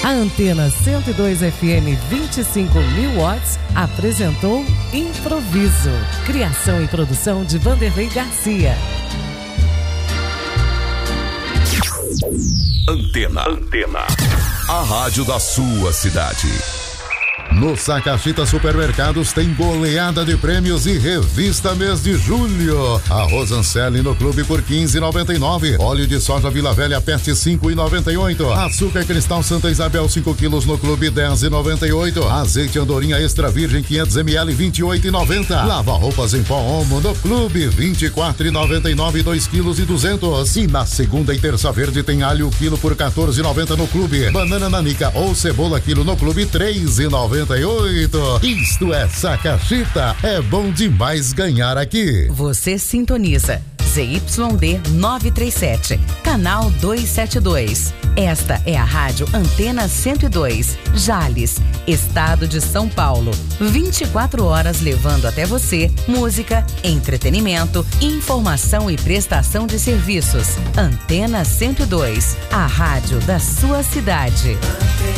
A Antena 102 FM 25.000 watts apresentou Improviso. Criação e produção de Vanderlei Garcia. Antena. A rádio da sua cidade. No Sacachita Supermercados tem goleada de prêmios e revista mês de julho. Arroz Anselli no clube por R$15,99. Óleo de soja Vila Velha Pet R$5,98. Açúcar Cristal Santa Isabel 5 quilos no clube R$10,98. Azeite Andorinha Extra Virgem 500 ml R$28,90. Lava roupas em pó Omo no clube R$24,99 2 quilos e 200. E na segunda e terça verde tem alho quilo por R$14,90 no clube. Banana nanica ou cebola quilo no clube R$3,98. Isto é Sacachita, é bom demais ganhar aqui. Você sintoniza ZYD 937, canal 272. Esta é a rádio Antena 102, Jales, estado de São Paulo. 24 horas levando até você música, entretenimento, informação e prestação de serviços. Antena 102, a rádio da sua cidade.